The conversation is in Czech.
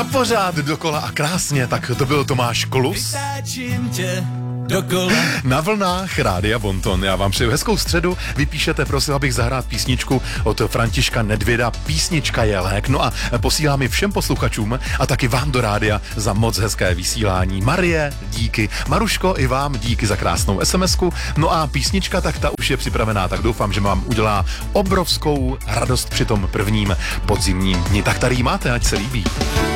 A pořád dokola a krásně, tak to byl Tomáš Kolus. Na vlnách Rádia Bonton. Já vám přeju hezkou středu. Vypíšete, prosím, abych zahrát písničku od Františka Nedvěda. Písnička je lék. No a posílám ji všem posluchačům a taky vám do rádia za moc hezké vysílání. Marie, díky. Maruško, i vám díky za krásnou SMS-ku. No a písnička, tak ta už je připravená, tak doufám, že vám udělá obrovskou radost při tom prvním podzimním dni. Tak tady ji máte, ať se líbí.